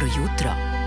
Dobro jutro.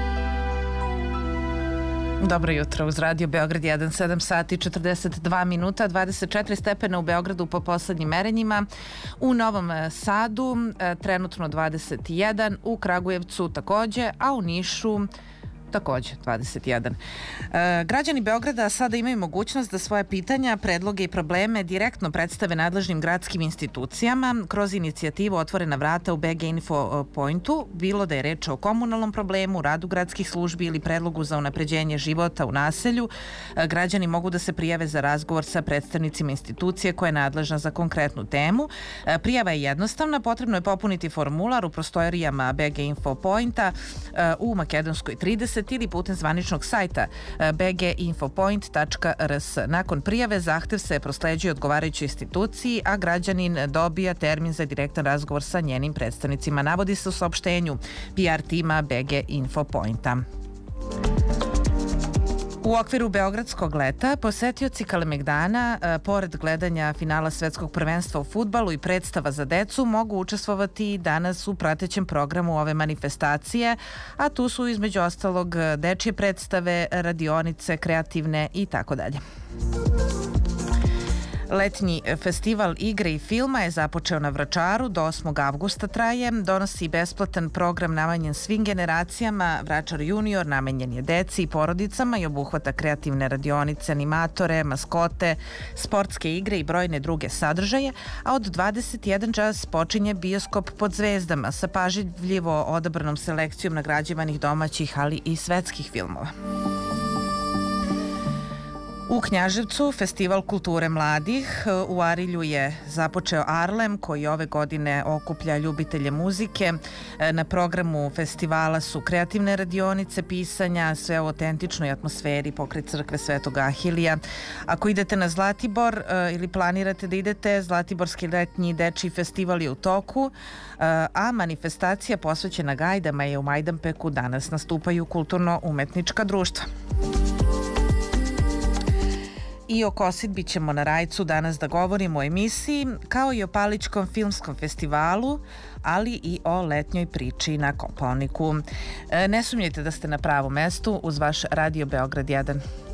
Dobro jutro uz Radio Beograd 1, 7 sati 42 minuta, 24 stepena u Beogradu po poslednjim merenjima, u Novom Sadu trenutno 21, u Kragujevcu takođe, a u Nišu takođe 21. Građani Beograda sada imaju mogućnost da svoje pitanja, predloge i probleme direktno predstave nadležnim gradskim institucijama kroz inicijativu Otvorena vrata u BG Info Pointu, bilo da je reč o komunalnom problemu, radu gradskih službi ili predlogu za unapređenje života u naselju. Građani mogu da se prijave za razgovor sa predstavnicima institucije koja je nadležna za konkretnu temu. Prijava je jednostavna, potrebno je popuniti formular u prostorijama BG Info Pointa u Makedonskoj 30 ili putem zvaničnog sajta bginfopoint.rs. Nakon prijave zahtev se prosleđuje odgovarajućoj instituciji, a građanin dobija termin za direktan razgovor sa njenim predstavnicima. Navodi se u saopštenju PR tima BG Infopointa. U okviru Beogradskog leta posetioci Kalemegdana, pored gledanja finala svetskog prvenstva u fudbalu i predstava za decu, mogu učestvovati danas u pratećem programu ove manifestacije, a tu su između ostalog dečje predstave, radionice, kreativne i tako dalje. Letnji festival igre i filma je započeo na Vračaru, do 8. avgusta traje, donosi besplatan program namenjen svim generacijama. Vračar junior namenjen je deci i porodicama i obuhvata kreativne radionice, animatore, maskote, sportske igre i brojne druge sadržaje, a od 21 čas počinje bioskop pod zvezdama sa pažljivo odabranom selekcijom nagrađivanih domaćih, ali i svetskih filmova. U Knjaževcu Festival kulture mladih, u Arilju je započeo Arlem koji ove godine okuplja ljubitelje muzike. Na programu festivala su kreativne radionice, pisanja, sve u autentičnoj atmosferi pokraj crkve Svetog Ahilija. Ako idete na Zlatibor ili planirate da idete, Zlatiborski letnji dečiji festival je u toku, a manifestacija posvećena gajdama je u Majdanpeku. Danas nastupaju kulturno-umetnička društva. I o kosidbi ćemo na Rajcu danas da govorimo o emisiji, kao i o Paličkom filmskom festivalu, ali i o letnjoj priči na Kopaoniku. Ne sumnjajte da ste na pravom mestu uz vaš Radio Beograd 1.